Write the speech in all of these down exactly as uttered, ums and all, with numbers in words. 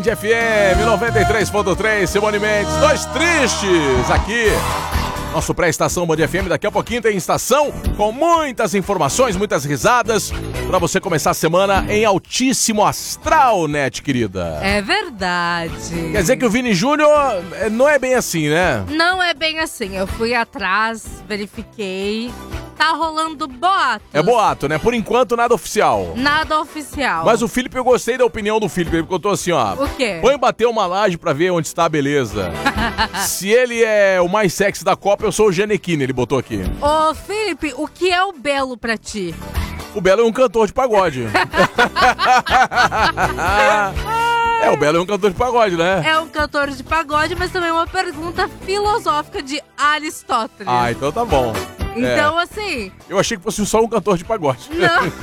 Band F M noventa e três ponto três, Simone Mendes, Dois Tristes, aqui. Nosso pré-estação Band F M, daqui a pouquinho tem estação com muitas informações, muitas risadas, pra você começar a semana em altíssimo astral, Net, querida. É verdade. Quer dizer que o Vini Júnior não é bem assim, né? Não é bem assim, eu fui atrás, verifiquei, tá rolando boatos. É boato, né? Por enquanto, nada oficial. Nada oficial. Mas o Felipe, eu gostei da opinião do Felipe, ele contou assim, ó. O quê? Põe bater uma laje pra ver onde está a beleza. Se ele é o mais sexy da Copa, eu sou o Gianecchini, ele botou aqui. Ô, Felipe, o que é o belo pra ti? O Belo é um cantor de pagode. É, o Belo é um cantor de pagode, né? É um cantor de pagode, mas também uma pergunta filosófica de Aristóteles. Ah, então tá bom. Então, É. assim... Eu achei que fosse só um cantor de pagode. Não.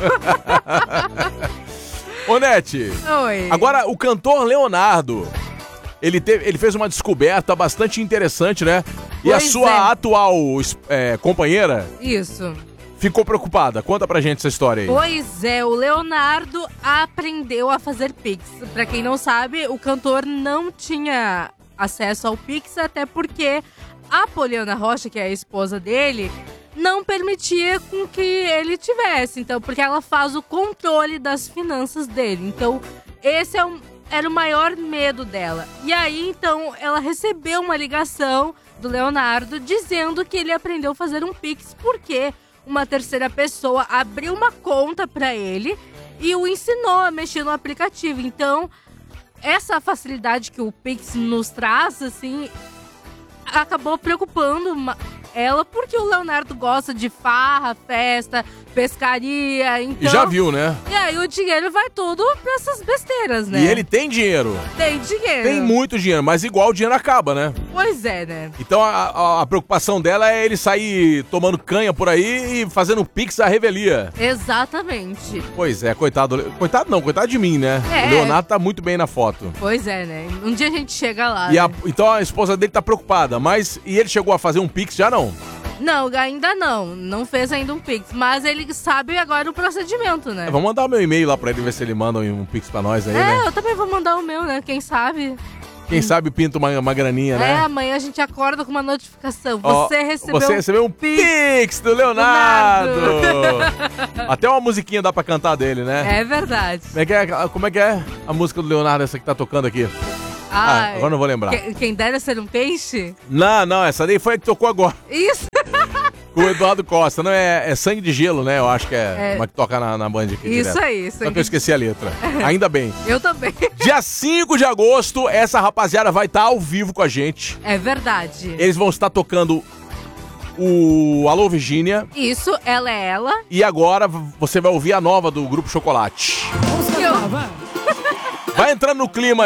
Ô, Nete. Oi. Agora, o cantor Leonardo, ele, teve, ele fez uma descoberta bastante interessante, né? E a Pois sua é. atual é, companheira Isso. ficou preocupada. Conta pra gente essa história aí. Pois é, o Leonardo aprendeu a fazer Pix. Pra quem não sabe, o cantor não tinha acesso ao Pix, até porque a Poliana Rocha, que é a esposa dele, não permitia com que ele tivesse. Então, porque ela faz o controle das finanças dele. Então, esse é um, era o maior medo dela. E aí, então, ela recebeu uma ligação do Leonardo dizendo que ele aprendeu a fazer um Pix porque uma terceira pessoa abriu uma conta pra ele e o ensinou a mexer no aplicativo. Então, essa facilidade que o Pix nos traz, assim, acabou preocupando ma- ela, porque o Leonardo gosta de farra, festa, pescaria, então... E já viu, né? E aí o dinheiro vai tudo pra essas besteiras, né? E ele tem dinheiro. Tem dinheiro. Tem muito dinheiro, mas igual o dinheiro acaba, né? Pois é, né? Então a, a- a preocupação dela é ele sair tomando canha por aí e fazendo pix à revelia. Exatamente. Pois é, coitado. Coitado não, coitado de mim, né? É. O Leonardo tá muito bem na foto. Pois é, né? Um dia a gente chega lá, E né? a- então a esposa dele tá preocupada, mas e ele chegou a fazer um pix já não? Não, ainda não. Não fez ainda um Pix. Mas ele sabe agora o procedimento, né? Vamos mandar o meu e-mail lá pra ele ver se ele manda um pix pra nós aí, É, né? eu também vou mandar o meu, né? Quem sabe? Quem sabe pinta uma, uma graninha, É, né? amanhã a gente acorda com uma notificação. Ó, Você recebeu Você um recebeu um Pix. pix do Leonardo! Até uma musiquinha dá pra cantar dele, né? É verdade. Como é, que é, como é que é a música do Leonardo, essa que tá tocando aqui? Ah, Ai, agora não vou lembrar. que- Quem dera ser um peixe? Não, não, essa daí foi a que tocou agora. Isso. Com o Eduardo Costa. Não, é, é Sangue de Gelo, né? Eu acho que é, É. uma que toca na, na Band aqui Isso direto. aí, isso Só aí. que eu esqueci a letra. Ainda bem. Eu também. Dia cinco de agosto, essa rapaziada vai estar ao vivo com a gente. É verdade. Eles vão estar tocando o Alô Virgínia. Isso, ela é ela. E agora você vai ouvir a nova do Grupo Chocolate. Eu- Vai entrando no clima